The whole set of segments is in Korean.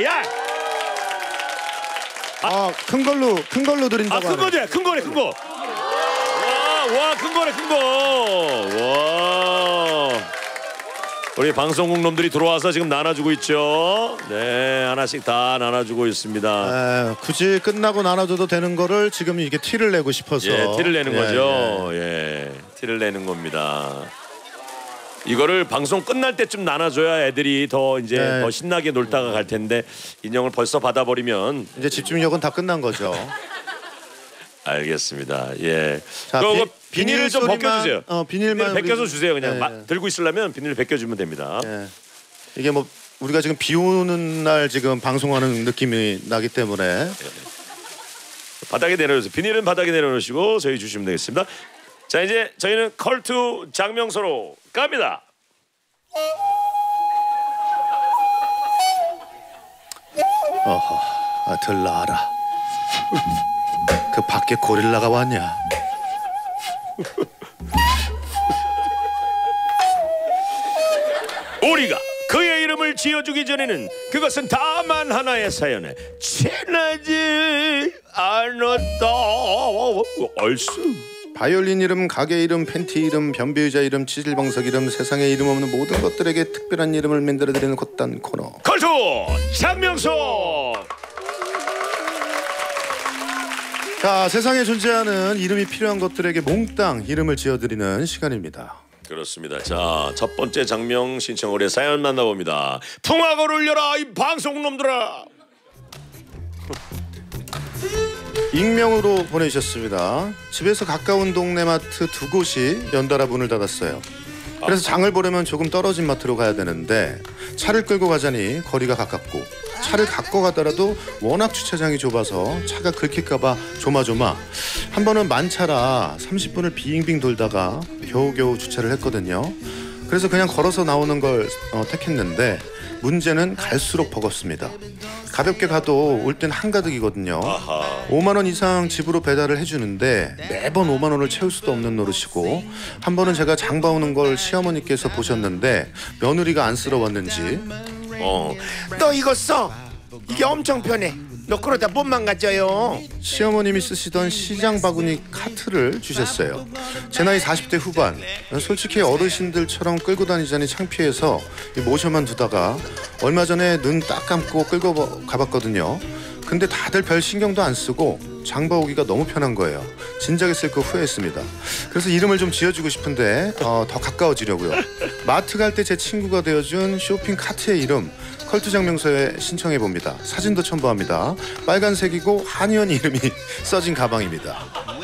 야. 큰 걸로 드린다고. 큰 거네, 큰 거네, 큰 거. 와, 큰 거네, 큰 거. 와. 우리 방송국 놈들이 들어와서 지금 나눠주고 있죠. 네, 하나씩 다 나눠주고 있습니다. 굳이 끝나고 나눠줘도 되는 거를 지금 이게 티를 내고 싶어서. 예, 티를 내는 거죠. 예, 티를 내는 겁니다. 이거를 방송 끝날 때쯤 나눠줘야 애들이 더 이제 더 신나게 놀다가 갈 텐데 인형을 벌써 받아버리면 이제 집중력은 다 끝난 거죠. 알겠습니다. 예. 자, 비닐을 좀 벗겨주세요. 비닐만 벗겨서 주세요. 그냥 들고 있으려면 비닐 벗겨주면 됩니다. 이게 뭐 우리가 지금 비 오는 날 지금 방송하는 느낌이 나기 때문에 바닥에 내려놓으세요. 비닐은 바닥에 내려놓으시고 저희 주시면 되겠습니다. 자, 이제 저희는 컬투 장명소로 갑니다. 들라라. 그 밖에 고릴라가 왔냐? 우리가 그의 이름을 지어주기 전에는 그것은 다만 하나의 사연에 친하지 않았다. 얼쑤. 바이올린 이름, 가게 이름, 팬티 이름, 변비의자 이름, 치질방석 이름, 세상에 이름 없는 모든 것들에게 특별한 이름을 만들어드리는 곧단 코너 컬투 장명소. 자, 세상에 존재하는 이름이 필요한 것들에게 몽땅 이름을 지어드리는 시간입니다. 그렇습니다. 자, 첫 번째 장명 신청을의 사연 만나봅니다. 풍악을 울려라 이 방송놈들아. 익명으로 보내주셨습니다. 집에서 가까운 동네 마트 2곳이 연달아 문을 닫았어요. 그래서 장을 보려면 조금 떨어진 마트로 가야 되는데 차를 끌고 가자니 거리가 가깝고 차를 갖고 가더라도 워낙 주차장이 좁아서 차가 긁힐까봐 조마조마 한 번은 만차라 30분을 빙빙 돌다가 겨우겨우 주차를 했거든요. 그래서 그냥 걸어서 나오는 걸 택했는데 문제는 갈수록 버겁습니다. 가볍게 가도 올 땐 한가득이거든요. 5만 원 이상 집으로 배달을 해주는데 매번 5만 원을 채울 수도 없는 노릇이고 한 번은 제가 장 봐오는 걸 시어머니께서 보셨는데 며느리가 안쓰러웠는지 너 이거 써. 이게 엄청 편해. 너 그러다 못 망가져요. 시어머님이 쓰시던 시장 바구니 카트를 주셨어요. 제 나이 40대 후반. 솔직히 어르신들처럼 끌고 다니자니 창피해서 모셔만 두다가 얼마 전에 눈 딱 감고 끌고 가봤거든요. 근데 다들 별 신경도 안 쓰고 장 봐오기가 너무 편한 거예요. 진작에 쓸 거 후회했습니다. 그래서 이름을 좀 지어주고 싶은데 더 가까워지려고요. 마트 갈 때 제 친구가 되어준 쇼핑 카트의 이름 컬투 장명소에 신청해봅니다. 사진도 첨부합니다. 빨간색이고 한의원 이름이 써진 가방입니다.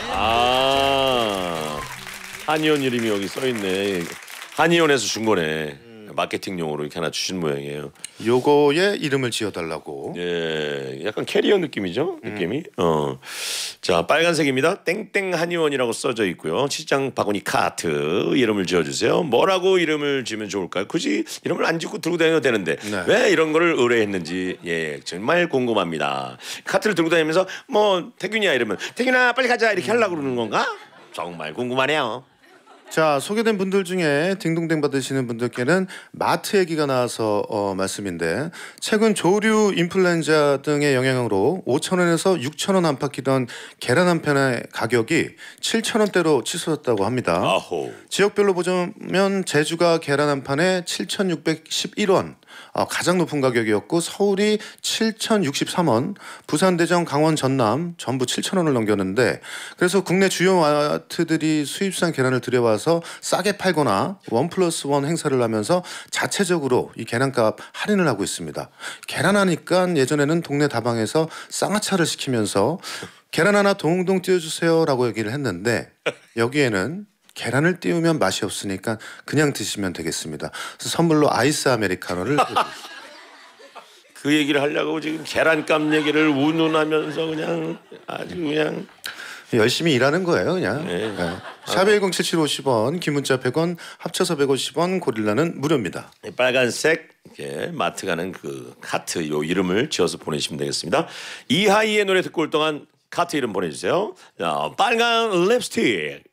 한의원 이름이 여기 써있네. 한의원에서 준 거네. 마케팅용으로 이렇게 하나 주신 모양이에요. 요거에 이름을 지어달라고. 예, 약간 캐리어 느낌이죠. 느낌이. 자, 빨간색입니다. 땡땡 한의원이라고 써져 있고요. 시장 바구니 카트 이름을 지어주세요. 뭐라고 이름을 지으면 좋을까요? 굳이 이름을 안 짓고 들고 다녀도 되는데 왜 이런 거를 의뢰했는지 정말 궁금합니다. 카트를 들고 다니면서 뭐 태균이야 이러면 태균아 빨리 가자 이렇게 하려고 그러는 건가? 정말 궁금하네요. 자, 소개된 분들 중에 딩동댕 받으시는 분들께는 마트 얘기가 나와서 말씀인데 최근 조류 인플루엔자 등의 영향으로 5,000원에서 6,000원 안팎이던 계란 한 편의 가격이 7,000원대로 치솟았다고 합니다. 지역별로 보자면 제주가 계란 한 판에 7,611원 가장 높은 가격이었고 서울이 7,063원, 부산, 대전, 강원, 전남 전부 7,000원을 넘겼는데 그래서 국내 주요 마트들이 수입산 계란을 들여와서 싸게 팔거나 1+1 행사를 하면서 자체적으로 이 계란값 할인을 하고 있습니다. 계란 하니까 예전에는 동네 다방에서 쌍화차를 시키면서 계란 하나 동동 띄워주세요 라고 얘기를 했는데 여기에는 계란을 띄우면 맛이 없으니까 그냥 드시면 되겠습니다. 그래서 선물로 아이스 아메리카노를 그 얘기를 하려고 지금 계란값 얘기를 운운하면서 그냥 아주 그냥 열심히 일하는 거예요 그냥. 샵 107750원 긴 문자 100원 합쳐서 150원 고릴라는 무료입니다. 빨간색 마트 가는 그 카트 요 이름을 지어서 보내시면 되겠습니다. 이하이의 노래 듣고 올 동안 카트 이름 보내주세요. 자, 빨간 립스틱